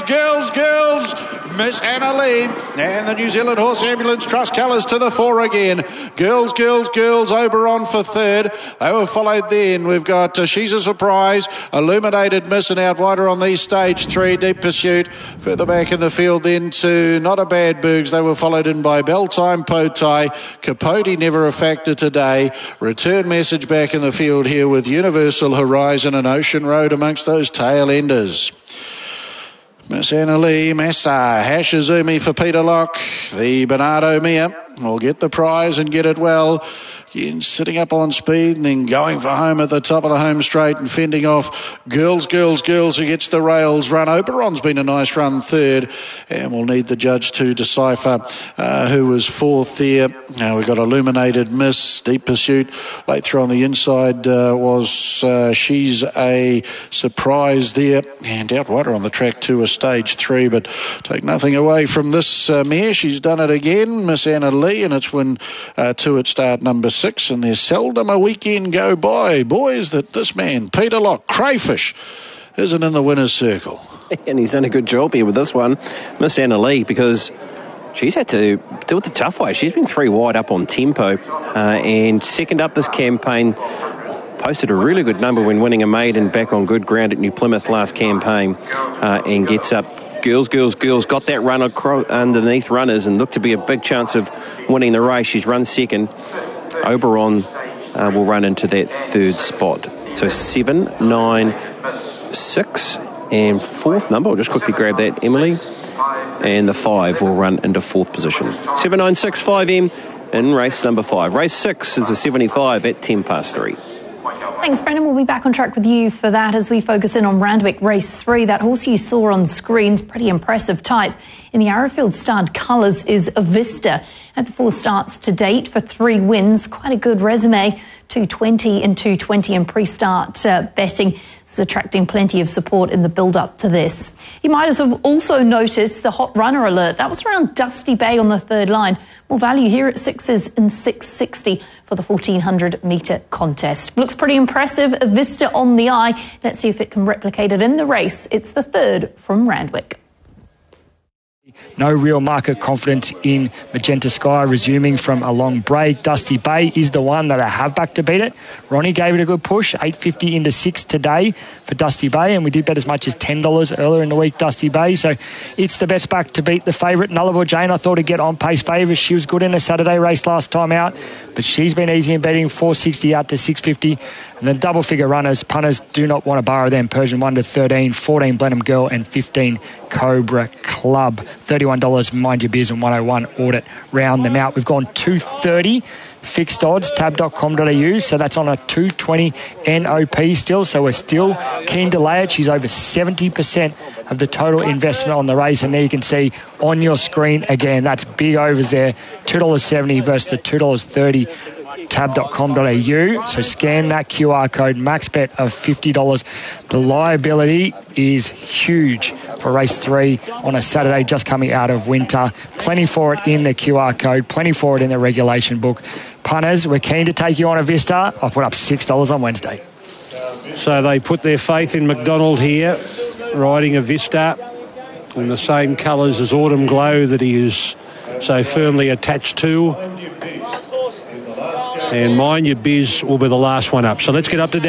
Miss Anna Lee and the New Zealand Horse Ambulance Trust colours to the fore again. Girls, Oberon for third. They were followed then. We've got She's a Surprise, Illuminated Miss, and out wider on these stage three, Deep Pursuit. Further back in the field then to Not a Bad Boogs. They were followed in by Belltime Potai, Capote Never a Factor Today. Return Message back in the field here with Universal Horizon and Ocean Road amongst those tail enders. Miss Anna Lee, Massa, Hashizumi for Peter Locke. The Bernardo Mia will get the prize and get it well. Again, sitting up on speed and then going for home at the top of the home straight and fending off Girls who gets the rails run. Oberon's been a nice run third, and we'll need the judge to decipher who was fourth there. Now we've got Illuminated Miss, Deep Pursuit. Late through on the inside was She's a Surprise there, and out wider on the track to a stage three, but take nothing away from this mare. She's done it again, Miss Anna Lee, and it's win two at start number 6, and there's seldom a weekend go by, boys, that this man, Peter Locke, Crayfish, isn't in the winner's circle. And he's done a good job here with this one, Miss Anna Lee, because she's had to do it the tough way. She's been 3 wide up on tempo, and second up this campaign, posted a really good number when winning a maiden back on good ground at New Plymouth last campaign, and gets up. Girls got that run underneath runners and looked to be a big chance of winning the race. She's run second. Oberon will run into that third spot. So 7, 9, 6 and fourth number. I'll just quickly grab that, Emily. And the 5 will run into fourth position. 7, 9, 6, 5M in race number 5. Race 6 is a 75 at 3:10. Thanks, Brendan. We'll be back on track with you for that as we focus in on Randwick Race 3. That horse you saw on screens, pretty impressive type. In the Arrowfield starred colours is Vista. At the 4 starts to date for 3 wins, quite a good resume. 220 and 220 in pre-start betting. This is attracting plenty of support in the build-up to this. You might have also noticed the hot runner alert. That was around Dusty Bay on the third line. More value here at 6s and 660 for the 1400-metre contest. Looks pretty impressive. A Vista on the eye. Let's see if it can replicate it in the race. It's the third from Randwick. No real market confidence in Magenta Sky, resuming from a long break. Dusty Bay is the one that I have back to beat it. Ronnie gave it a good push, 8.50 into 6 today for Dusty Bay, and we did bet as much as $10 earlier in the week, Dusty Bay. So it's the best back to beat the favourite. Nullarbor Jane, I thought he'd get on pace favours. She was good in a Saturday race last time out, but she's been easy in betting, 4.60 out to 6.50. And then double figure runners, punters do not want to borrow them. Persian 1 to 13, 14 Blenheim Girl and 15 Cobra Club. $31 Mind Your Biz and 101 Audit round them out. We've gone 230 fixed odds, tab.com.au, so that's on a 220 NOP still, so we're still keen to lay it. She's over 70% of the total investment on the race, and there you can see on your screen again, that's big overs there, $2.70 versus the $2.30 tab.com.au. So scan that QR code, max bet of $50. The liability is huge for race 3 on a Saturday just coming out of winter. Plenty for it in the QR code, plenty for it in the regulation book. Punters, we're keen to take you on a Vista. I'll put up $6 on Wednesday. So they put their faith in McDonald here, riding a Vista in the same colours as Autumn Glow that he is so firmly attached to. And Mind Your Biz will be the last one up. So let's get up to